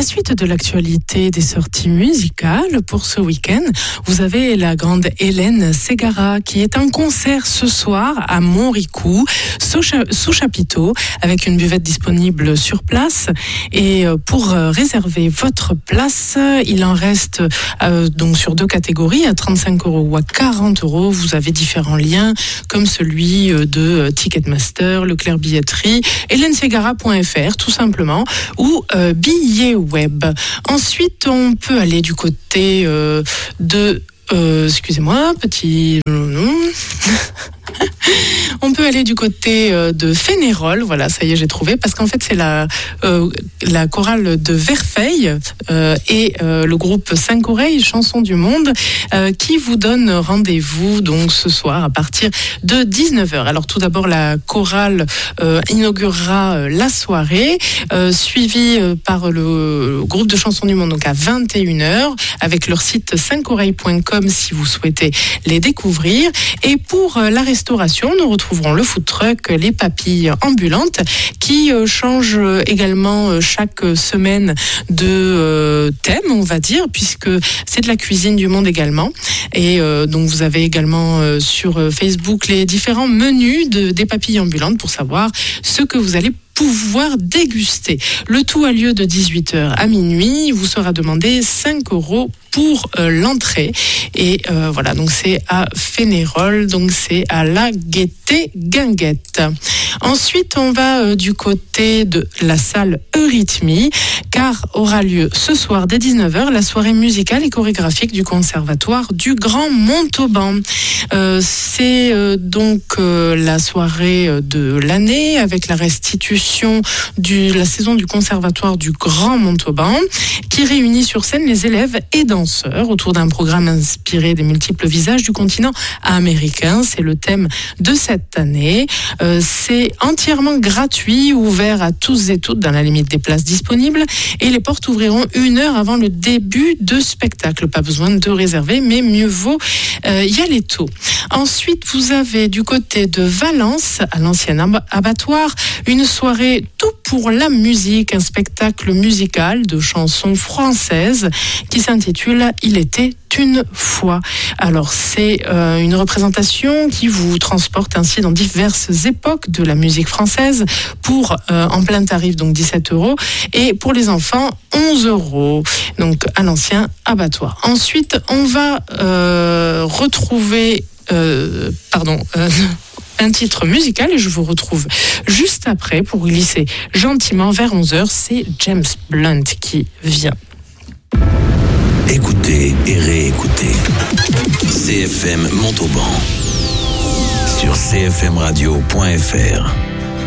suite de l'actualité des sorties musicales pour ce week-end, vous avez la grande Hélène Ségara qui est en concert ce soir à Montricou, sous chapiteau, avec une buvette disponible sur place. Et pour réserver votre place, il en reste donc sur deux catégories, à 35 € ou à 40 €. Vous avez différents liens comme celui de Ticketmaster, Leclerc Billetterie, hélèneségara.fr tout simplement, ou billets web. Ensuite, on peut aller du côté de... excusez-moi, petit... On peut aller du côté de Fénérol, voilà, ça y est, j'ai trouvé, parce qu'en fait, c'est la chorale de Verfeil et le groupe 5 oreilles, Chansons du Monde, qui vous donne rendez-vous donc ce soir à partir de 19h. Alors tout d'abord, la chorale inaugurera la soirée, suivie par le groupe de Chansons du Monde, donc à 21h, avec leur site 5oreilles.com si vous souhaitez les découvrir. Et pour la restauration, nous retrouverons le food truck Les Papilles Ambulantes qui change également chaque semaine de thème, on va dire, puisque c'est de la cuisine du monde également. Et donc vous avez également sur Facebook les différents menus des Papilles Ambulantes pour savoir ce que vous allez pouvoir déguster. Le tout a lieu de 18h à minuit. Il vous sera demandé 5 € pour l'entrée. Et voilà, donc c'est à Fénérol, donc c'est à la Gaîté-Guinguette. Ensuite, on va du côté de la salle Eurythmie, car aura lieu ce soir dès 19h la soirée musicale et chorégraphique du Conservatoire du Grand Montauban. C'est donc la soirée de l'année avec la restitution de la saison du Conservatoire du Grand Montauban qui réunit sur scène les élèves et danseurs autour d'un programme inspiré des multiples visages du continent américain. C'est le thème de cette année. C'est entièrement gratuit, ouvert à tous et toutes dans la limite des places disponibles et les portes ouvriront 1 heure avant le début de spectacle. Pas besoin de réserver, mais mieux vaut y aller tôt. Ensuite, vous avez du côté de Valence, à l'ancien abattoir, une soirée tout pour la musique, un spectacle musical de chansons françaises qui s'intitule « Il était une fois ». Alors c'est une représentation qui vous transporte ainsi dans diverses époques de la musique française pour en plein tarif, donc 17 €, et pour les enfants 11 €, donc à l'ancien abattoir. Ensuite, on va retrouver un titre musical et je vous retrouve juste après pour glisser gentiment vers 11h. C'est James Blunt qui vient. Écoutez et réécoutez CFM Montauban sur cfmradio.fr.